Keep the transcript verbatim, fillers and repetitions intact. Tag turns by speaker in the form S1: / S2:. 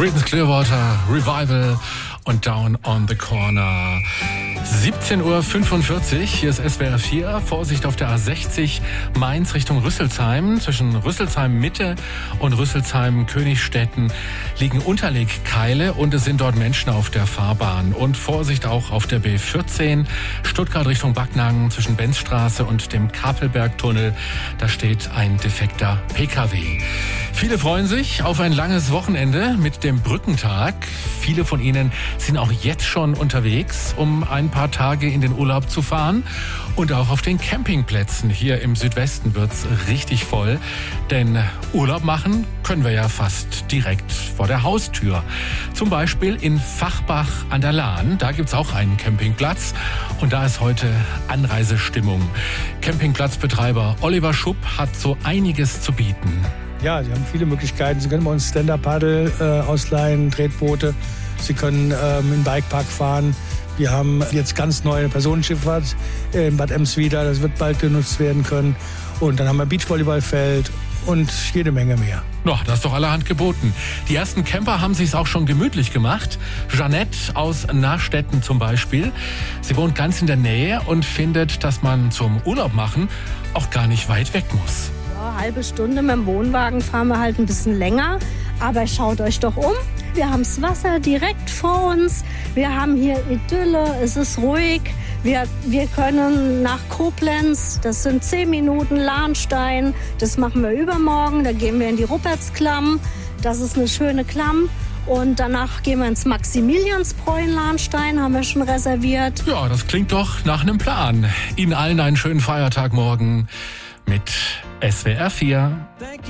S1: Creedence Clearwater, Revival und Down on the Corner. siebzehn Uhr fünfundvierzig, hier ist S W R vier. Vorsicht auf der A sechzig Mainz Richtung Rüsselsheim. Zwischen Rüsselsheim Mitte und Rüsselsheim Königstetten liegen Unterlegkeile und es sind dort Menschen auf der Fahrbahn. Und Vorsicht auch auf der B vierzehn Stuttgart Richtung Backnang zwischen Benzstraße und dem Kapelbergtunnel. Da steht ein defekter P K W. Viele freuen sich auf ein langes Wochenende mit dem Brückentag. Viele von ihnen sind auch jetzt schon unterwegs, um ein paar Tage in den Urlaub zu fahren. Und auch auf den Campingplätzen hier im Südwesten wird's richtig voll. Denn Urlaub machen können wir ja fast direkt vor der Haustür. Zum Beispiel in Fachbach an der Lahn. Da gibt's auch einen Campingplatz. Und da ist heute Anreisestimmung. Campingplatzbetreiber Oliver Schupp hat so einiges zu bieten.
S2: Ja, Sie haben viele Möglichkeiten. Sie können bei uns Stand-Up-Paddle äh, ausleihen, Tretboote. Sie können ähm, in Bikepark fahren. Wir haben jetzt ganz neue Personenschifffahrt äh, in Bad Emswieder. Das wird bald genutzt werden können. Und dann haben wir Beachvolleyballfeld und jede Menge mehr.
S1: Ja, das ist doch allerhand geboten. Die ersten Camper haben sich's auch schon gemütlich gemacht. Jeanette aus Nachstetten zum Beispiel. Sie wohnt ganz in der Nähe und findet, dass man zum Urlaub machen auch gar nicht weit weg muss.
S3: Eine halbe Stunde mit dem Wohnwagen fahren wir halt ein bisschen länger. Aber schaut euch doch um. Wir haben das Wasser direkt vor uns. Wir haben hier Idylle. Es ist ruhig. Wir, wir können nach Koblenz. Das sind zehn Minuten Lahnstein. Das machen wir übermorgen. Da gehen wir in die Rupertsklamm. Das ist eine schöne Klamm. Und danach gehen wir ins Maximiliansbräu in Lahnstein. Haben wir schon reserviert.
S1: Ja, das klingt doch nach einem Plan. Ihnen allen einen schönen Feiertag morgen mit S W R vier.